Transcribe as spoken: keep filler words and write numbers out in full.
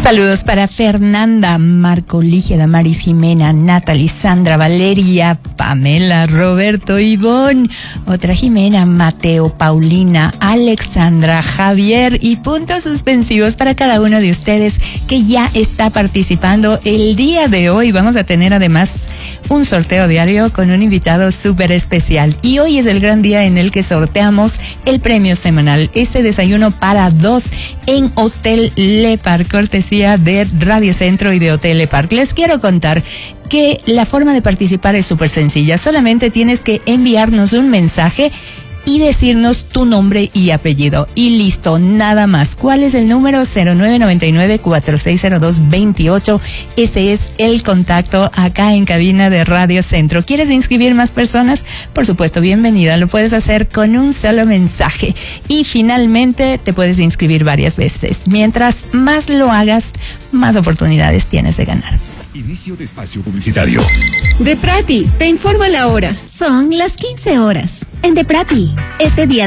Saludos para Fernanda, Marco, Ligia, Damaris, Jimena, Natalie, Sandra, Valeria, Pamela, Roberto, Ivonne, otra Jimena, Mateo, Paulina, Alexandra, Javier y puntos suspensivos para cada uno de ustedes que ya está participando. El día de hoy vamos a tener además un sorteo diario con un invitado súper especial y hoy es el gran día en el que sorteamos el premio semanal, este desayuno para dos en Hotel Le Parc, cortesía de Radio Centro y de Hotel Le Parc. Les quiero contar que la forma de participar es súper sencilla. Solamente tienes que enviarnos un mensaje y decirnos tu nombre y apellido. Y listo, nada más. ¿Cuál es el número? cero nueve nueve nueve, cuatro seis cero dos, dos ocho. Ese es el contacto acá en cabina de Radio Centro. ¿Quieres inscribir más personas? Por supuesto, bienvenida. Lo puedes hacer con un solo mensaje. Y finalmente te puedes inscribir varias veces. Mientras más lo hagas, más oportunidades tienes de ganar. Inicio de espacio publicitario. De Prati, te informa la hora. Son las quince horas. En De Prati, este día